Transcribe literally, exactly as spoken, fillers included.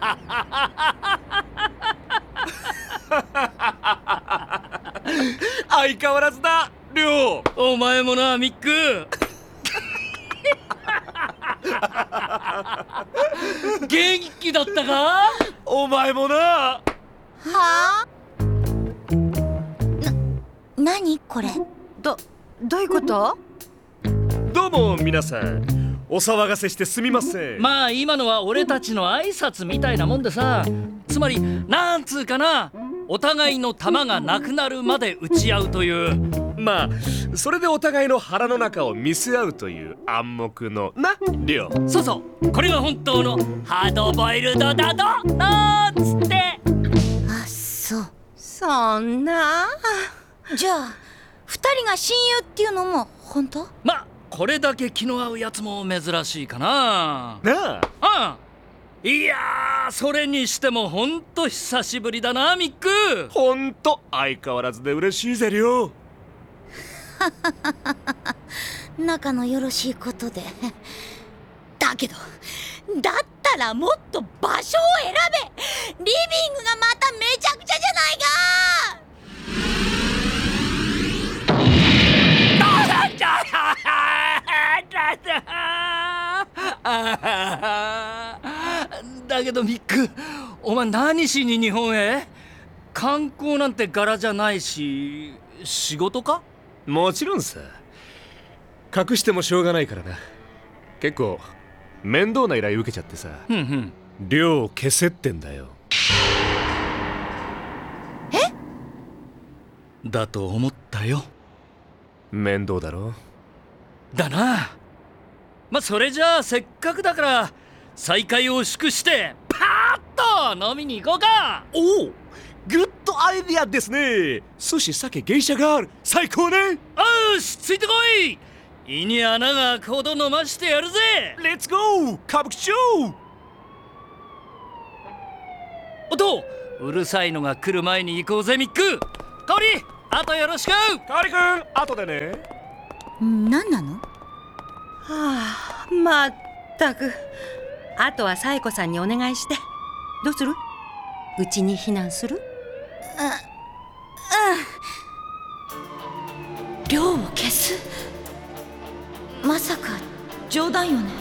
相変わらずだ、りょう。 お前もな、ミック。元気だったか？ お前もな。 はあ？な、なにこれ？ ど、どういうこと？ どうも皆さん、お騒がせしてすみません。 まあ今のは俺たちの挨拶みたいなもんでさ、つまりなんつうかな、お互いの弾がなくなるまで撃ち合うという。 まあそれでお互いの腹の中を見せ合うという暗黙のな、りょう。 そうそう、これが本当のハードボイルドだとなんつって。 あ、そう。 そんな。 じゃあ二人が親友っていうのも本当？ まあこれだけ気の合うやつも珍しいかな。 なああ、いやー、それにしてもほんと久しぶりだな、ミック。 ほんと相変わらずで嬉しいぜ、りょう。 仲のよろしいことで。だけどだったらもっと場所を選べ。リビングがまためちゃくちゃじゃないか。 だけどミック、お前何しに日本へ？観光なんて柄じゃないし、仕事か？ もちろんさ。隠してもしょうがないからな。結構面倒な依頼受けちゃってさ。 ふんふん。 量を消せってんだよ。 え？ だと思ったよ。 面倒だろ。 だな。まあそれじゃあせっかくだから再会を祝してパーッと飲みに行こうか。 おお、グッドアイディアですね。寿司、酒、芸者がある。最高ね。 よし、ついてこい。胃に穴が開くほど飲ましてやるぜ。 レッツゴー歌舞伎町。 おと、うるさいのが来る前に行こうぜ、ミック。香織、あとよろしく。 香織くん、後でね。 何なの？ はあ、まったく。あとはサイコさんにお願いして。どうする？うちに避難する？ うん。量を消す？まさか冗談よね？